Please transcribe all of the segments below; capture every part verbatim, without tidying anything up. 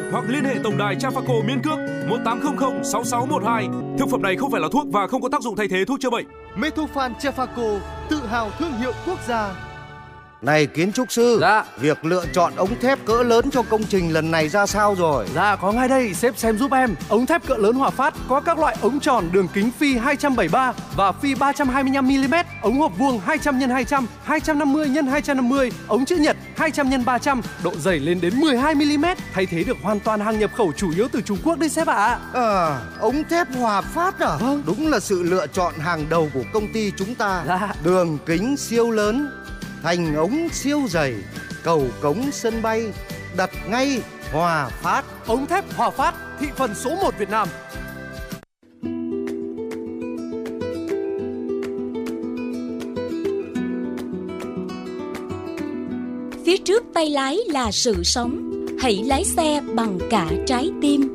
hoặc liên hệ tổng đài Trafaco miễn cước một tám không không sáu sáu một hai. Thực phẩm này không phải là thuốc và không có tác dụng thay thế thuốc chữa bệnh. Metofan Trafaco, tự hào thương hiệu quốc gia. Này kiến trúc sư, dạ. Việc lựa chọn ống thép cỡ lớn cho công trình lần này ra sao rồi? Dạ có ngay đây, sếp xem giúp em. Ống thép cỡ lớn Hòa Phát có các loại ống tròn đường kính phi hai trăm bảy mươi ba và phi ba trăm hai mươi lăm mi-li-mét, ống hộp vuông hai trăm nhân hai trăm, hai trăm năm mươi nhân hai trăm năm mươi, ống chữ nhật hai trăm nhân ba trăm, độ dày lên đến mười hai mi-li-mét, thay thế được hoàn toàn hàng nhập khẩu chủ yếu từ Trung Quốc đấy sếp ạ. À. à, ống thép Hòa Phát à? Vâng. Đúng là sự lựa chọn hàng đầu của công ty chúng ta. Dạ. Đường kính siêu lớn, thành ống siêu dày, cầu cống sân bay, đặt ngay Hòa Phát. Ống thép Hòa Phát, thị phần số một Việt Nam. Phía trước tay lái là sự sống, hãy lái xe bằng cả trái tim.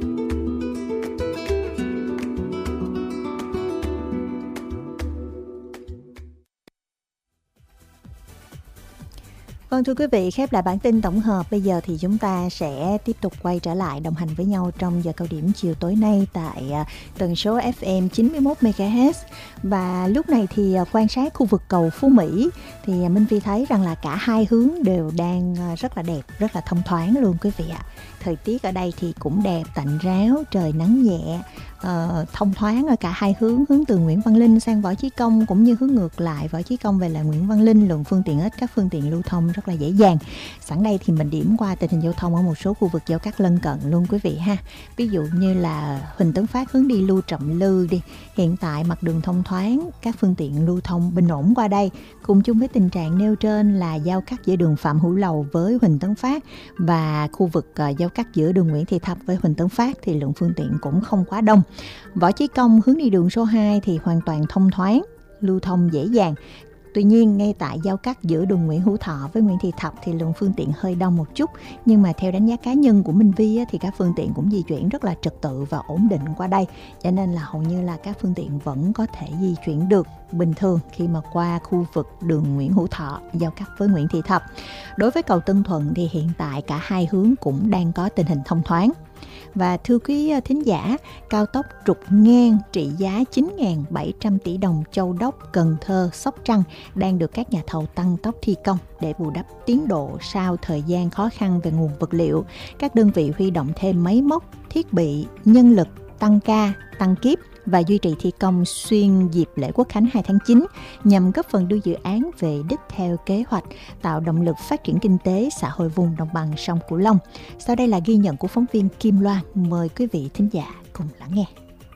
Vâng thưa quý vị, khép lại bản tin tổng hợp. Bây giờ thì chúng ta sẽ tiếp tục quay trở lại đồng hành với nhau trong giờ cao điểm chiều tối nay tại tần số ép em chín mươi mốt mê ga héc. Và lúc này thì quan sát khu vực cầu Phú Mỹ thì Minh Phi thấy rằng là cả hai hướng đều đang rất là đẹp, rất là thông thoáng luôn quý vị ạ. Thời tiết ở đây thì cũng đẹp, tạnh ráo, trời nắng nhẹ, uh, thông thoáng ở cả hai hướng, hướng từ Nguyễn Văn Linh sang Võ Chí Công cũng như hướng ngược lại Võ Chí Công về lại Nguyễn Văn Linh, lượng phương tiện ít, các phương tiện lưu thông rất là dễ dàng. Sẵn đây thì mình điểm qua tình hình giao thông ở một số khu vực giao cắt lân cận luôn quý vị ha. Ví dụ như là Huỳnh Tấn Phát hướng đi Lưu Trọng Lư đi, hiện tại mặt đường thông thoáng, các phương tiện lưu thông bình ổn qua đây. Cùng chung với tình trạng nêu trên là giao cắt giữa đường Phạm Hữu Lầu với Huỳnh Tấn Phát và khu vực uh, giao cắt giữa đường Nguyễn Thị Thập với Huỳnh Tấn Phát thì lượng phương tiện cũng không quá đông. Võ Chí Công hướng đi đường số hai thì hoàn toàn thông thoáng, lưu thông dễ dàng. Tuy nhiên, ngay tại giao cắt giữa đường Nguyễn Hữu Thọ với Nguyễn Thị Thập thì lượng phương tiện hơi đông một chút. Nhưng mà theo đánh giá cá nhân của Minh Vi á, thì các phương tiện cũng di chuyển rất là trật tự và ổn định qua đây. Cho nên là hầu như là các phương tiện vẫn có thể di chuyển được bình thường khi mà qua khu vực đường Nguyễn Hữu Thọ giao cắt với Nguyễn Thị Thập. Đối với cầu Tân Thuận thì hiện tại cả hai hướng cũng đang có tình hình thông thoáng. Và thưa quý thính giả, cao tốc trục ngang trị giá chín nghìn bảy trăm tỷ đồng Châu Đốc, Cần Thơ, Sóc Trăng đang được các nhà thầu tăng tốc thi công để bù đắp tiến độ sau thời gian khó khăn về nguồn vật liệu. Các đơn vị huy động thêm máy móc, thiết bị, nhân lực, tăng ca, tăng kíp và duy trì thi công xuyên dịp lễ Quốc khánh hai tháng chín nhằm góp phần đưa dự án về đích theo kế hoạch, tạo động lực phát triển kinh tế xã hội vùng đồng bằng sông Cửu Long. Sau đây là ghi nhận của phóng viên Kim Loan, mời quý vị thính giả cùng lắng nghe.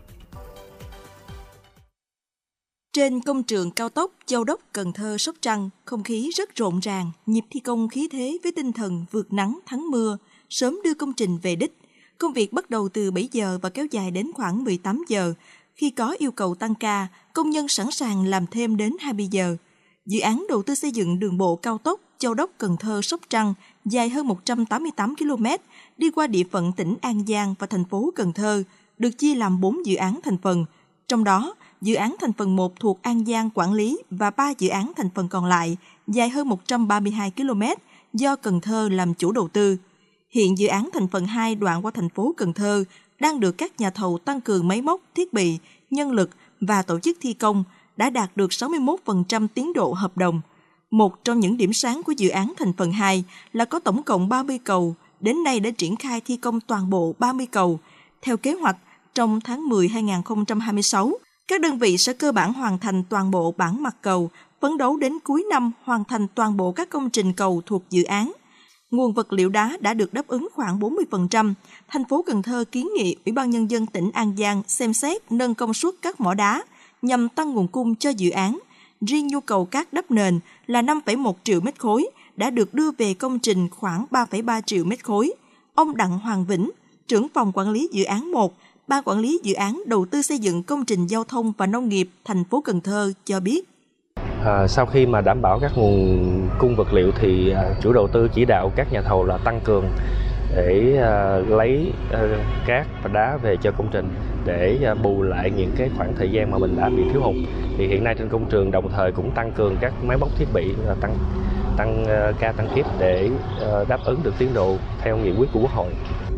Trên công trường cao tốc Châu Đốc, Cần Thơ, Sóc Trăng, không khí rất rộn ràng, nhịp thi công khí thế với tinh thần vượt nắng thắng mưa, sớm đưa công trình về đích. Công việc bắt đầu từ bảy giờ và kéo dài đến khoảng mười tám giờ. Khi có yêu cầu tăng ca, công nhân sẵn sàng làm thêm đến hai mươi giờ. Dự án đầu tư xây dựng đường bộ cao tốc Châu Đốc, Cần Thơ, Sóc Trăng dài hơn một trăm tám mươi tám ki lô mét, đi qua địa phận tỉnh An Giang và thành phố Cần Thơ, được chia làm bốn dự án thành phần. Trong đó, dự án thành phần một thuộc An Giang quản lý và ba dự án thành phần còn lại dài hơn một trăm ba mươi hai ki lô mét do Cần Thơ làm chủ đầu tư. Hiện dự án thành phần hai đoạn qua thành phố Cần Thơ đang được các nhà thầu tăng cường máy móc, thiết bị, nhân lực và tổ chức thi công, đã đạt được sáu mươi mốt phần trăm tiến độ hợp đồng. Một trong những điểm sáng của dự án thành phần hai là có tổng cộng ba mươi cầu, đến nay đã triển khai thi công toàn bộ ba mươi cầu. Theo kế hoạch, trong tháng mười năm hai nghìn không trăm hai mươi sáu, các đơn vị sẽ cơ bản hoàn thành toàn bộ bản mặt cầu, phấn đấu đến cuối năm hoàn thành toàn bộ các công trình cầu thuộc dự án. Nguồn vật liệu đá đã được đáp ứng khoảng bốn mươi phần trăm. Thành phố Cần Thơ kiến nghị Ủy ban Nhân dân tỉnh An Giang xem xét nâng công suất các mỏ đá nhằm tăng nguồn cung cho dự án. Riêng nhu cầu cát đắp nền là năm phẩy một triệu mét khối, đã được đưa về công trình khoảng ba phẩy ba triệu mét khối. Ông Đặng Hoàng Vĩnh, trưởng phòng quản lý dự án một, Ban quản lý dự án đầu tư xây dựng công trình giao thông và nông nghiệp thành phố Cần Thơ cho biết. À, sau khi mà đảm bảo các nguồn cung vật liệu thì à, chủ đầu tư chỉ đạo các nhà thầu là tăng cường để à, lấy à, cát và đá về cho công trình để à, bù lại những cái khoảng thời gian mà mình đã bị thiếu hụt. Thì hiện nay trên công trường đồng thời cũng tăng cường các máy móc thiết bị, là tăng tăng uh, ca tăng kíp để uh, đáp ứng được tiến độ theo nghị quyết của Quốc hội.